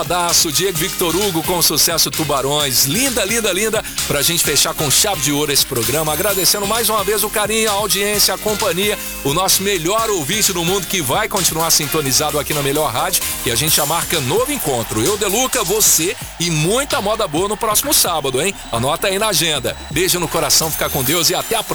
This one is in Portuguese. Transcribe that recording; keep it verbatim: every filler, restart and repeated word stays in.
Daço, Diego Victor Hugo com o sucesso Tubarões. Linda, linda, linda. Pra gente fechar com chave de ouro esse programa. Agradecendo mais uma vez o carinho, a audiência, a companhia. O nosso melhor ouvinte do mundo que vai continuar sintonizado aqui na Melhor Rádio. E a gente já marca novo encontro. Eu, Deluca, você e muita moda boa no próximo sábado, hein? Anota aí na agenda. Beijo no coração, fica com Deus e até a próxima.